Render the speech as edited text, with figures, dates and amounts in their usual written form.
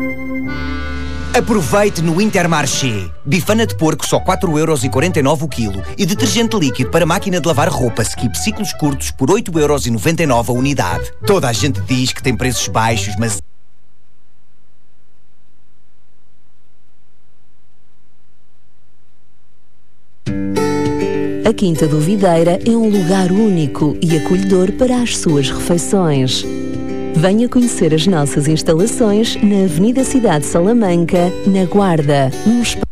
Aproveite no Intermarché. Bifana de porco só 4,49€ o quilo e detergente líquido para máquina de lavar roupa Skip ciclos curtos por 8,99€ a unidade. Toda a gente diz que tem preços baixos, mas... A Quinta do Videira é um lugar único e acolhedor para as suas refeições. Venha conhecer as nossas instalações na Avenida Cidade Salamanca, na Guarda, num espaço